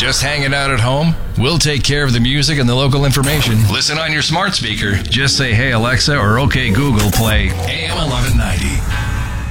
Just hanging out at home? We'll take care of the music and the local information. Listen on your smart speaker. Just say, hey, Alexa, or okay, Google, play AM 1190.